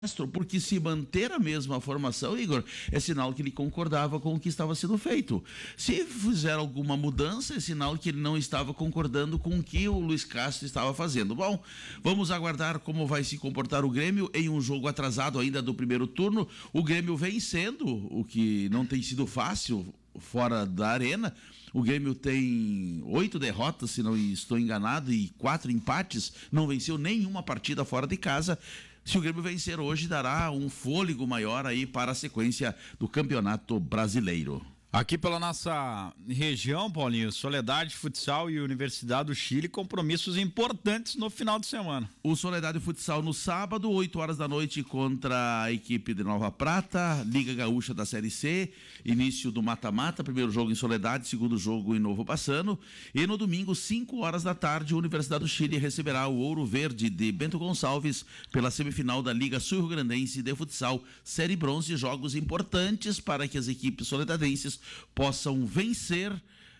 porque se manter a mesma formação, Igor, é sinal que ele concordava com o que estava sendo feito. Se fizer alguma mudança, é sinal que ele não estava concordando com o que o Luiz Castro estava fazendo. Bom, vamos aguardar como vai se comportar o Grêmio em um jogo atrasado ainda do primeiro turno. O Grêmio vencendo, o que não tem sido fácil fora da arena. O Grêmio tem 8 derrotas, se não estou enganado, e 4 empates, não venceu nenhuma partida fora de casa. Se o Grêmio vencer hoje, dará um fôlego maior aí para a sequência do Campeonato Brasileiro. Aqui pela nossa região, Paulinho, Soledade Futsal e Universidade do Chile, compromissos importantes no final de semana. O Soledade Futsal no sábado, 8 horas da noite, contra a equipe de Nova Prata, Liga Gaúcha da Série C, início do mata-mata, primeiro jogo em Soledade, segundo jogo em Novo Passano. E no domingo, 5 horas da tarde, a Universidade do Chile receberá o Ouro Verde de Bento Gonçalves pela semifinal da Liga Sul-Rio-Grandense de Futsal, Série Bronze, jogos importantes para que as equipes soledadenses possam vencer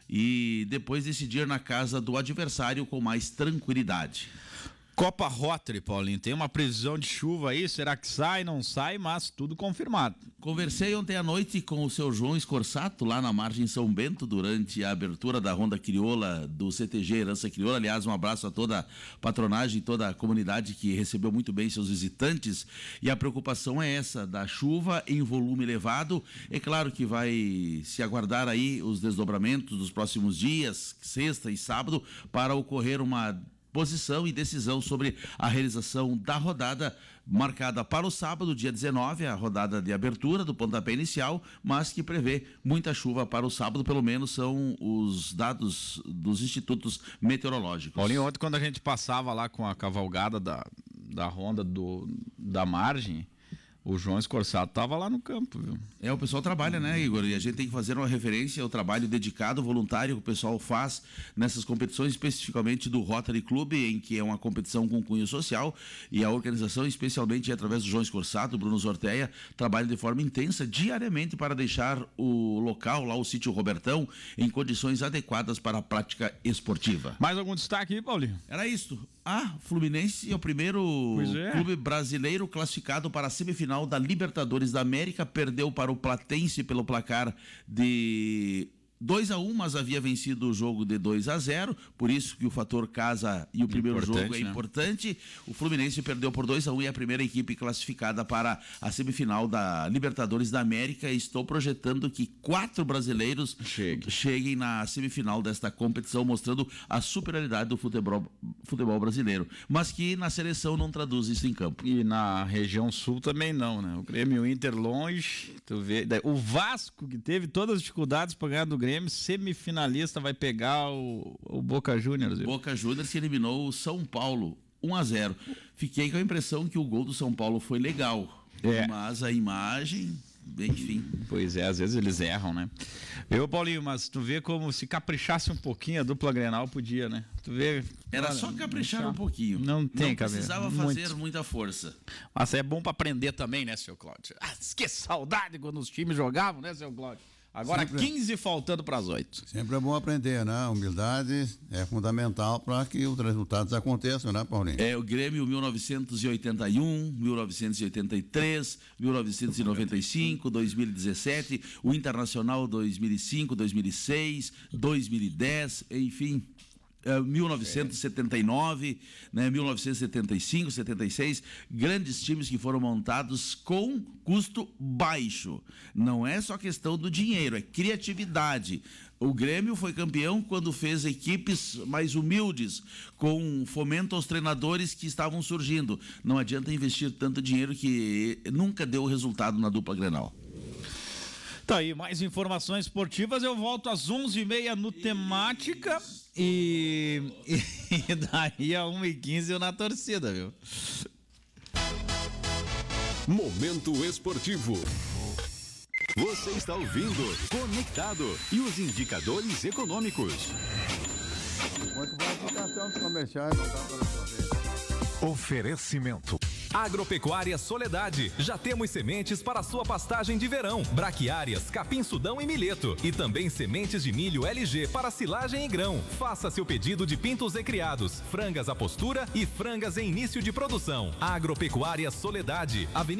e depois decidir na casa do adversário com mais tranquilidade. Copa Rotary, Paulinho, tem uma previsão de chuva aí, será que sai, não sai, mas tudo confirmado. Conversei ontem à noite com o seu João Escorsato, lá na margem São Bento, durante a abertura da Ronda Crioula do CTG Herança Crioula. Aliás, um abraço a toda a patronagem e toda a comunidade que recebeu muito bem seus visitantes. E a preocupação é essa, da chuva em volume elevado. É claro que vai se aguardar aí os desdobramentos dos próximos dias, sexta e sábado, para ocorrer uma posição e decisão sobre a realização da rodada marcada para o sábado, dia 19, a rodada de abertura do pontapé inicial, mas que prevê muita chuva para o sábado, pelo menos são os dados dos institutos meteorológicos. Paulinho, ontem quando a gente passava lá com a cavalgada da ronda da margem, o João Escorsato estava lá no campo, viu? O pessoal trabalha, né, Igor? E a gente tem que fazer uma referência ao trabalho dedicado, voluntário, que o pessoal faz nessas competições, especificamente do Rotary Club, em que é uma competição com cunho social, e a organização, especialmente através do João Escorsato, Bruno Zorteia, trabalha de forma intensa, diariamente, para deixar o local, lá o sítio Robertão, em condições adequadas para a prática esportiva. Mais algum destaque aí, Paulinho? Era isso. Fluminense é o primeiro clube brasileiro classificado para a semifinal da Libertadores da América, perdeu para o Platense pelo placar de 2-1, mas havia vencido o jogo de 2-0, por isso que o fator casa e o primeiro jogo é importante. O Fluminense perdeu por 2-1 e é a primeira equipe classificada para a semifinal da Libertadores da América. Estou projetando que 4 brasileiros cheguem na semifinal desta competição, mostrando a superioridade do futebol brasileiro, mas que na seleção não traduz isso em campo. E na região sul também não, né? O Grêmio Inter longe, tu vê, o Vasco, que teve todas as dificuldades para ganhar do Grêmio, semifinalista, vai pegar o Boca Juniors. Boca Juniors que eliminou o São Paulo 1-0. Fiquei com a impressão que o gol do São Paulo foi legal, mas a imagem, enfim. Pois é, às vezes eles erram, né? Paulinho, mas tu vê como se caprichasse um pouquinho a dupla Grenal podia, né? Tu vê. Era só caprichar um pouquinho. Não precisava fazer muita força. Mas é bom pra aprender também, né, seu Cláudio? Que saudade quando os times jogavam, né, seu Cláudio? Agora sempre, 15 faltando para as 8. Sempre é bom aprender, né? A humildade é fundamental para que os resultados aconteçam, né, Paulinho? O Grêmio 1981, 1983, 1995, 2017, o Internacional 2005, 2006, 2010, enfim... 1979, né, 1975, 76, grandes times que foram montados com custo baixo. Não é só questão do dinheiro, é criatividade. O Grêmio foi campeão quando fez equipes mais humildes, com fomento aos treinadores que estavam surgindo. Não adianta investir tanto dinheiro que nunca deu resultado na dupla Grenal. Tá aí, mais informações esportivas. Eu volto às 11h30 no Temática. E daí a 1h15 eu na torcida, viu? Momento esportivo. Você está ouvindo Conectado e os indicadores econômicos. Muito boa aplicação dos comerciais, não dá para fazer. Oferecimento. Agropecuária Soledade. Já temos sementes para sua pastagem de verão, braquiárias, capim-sudão e milheto. E também sementes de milho LG para silagem e grão. Faça seu pedido de pintos recriados, frangas à postura e frangas em início de produção. Agropecuária Soledade, Avenida